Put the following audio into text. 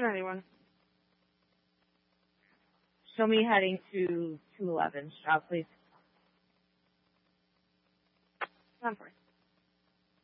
anyone. Show me heading to 211. Stop, please. 10-4.